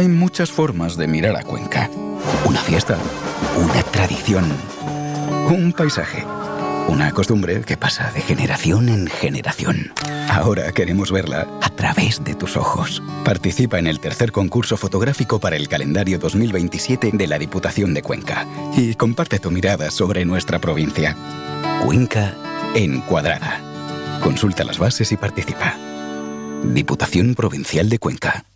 Hay muchas formas de mirar a Cuenca. Una fiesta, una tradición, un paisaje, una costumbre que pasa de generación en generación. Ahora queremos verla a través de tus ojos. Participa en el tercer concurso fotográfico para el calendario 2027 de la Diputación de Cuenca y comparte tu mirada sobre nuestra provincia. Cuenca Encuadrada. Consulta las bases y participa. Diputación Provincial de Cuenca.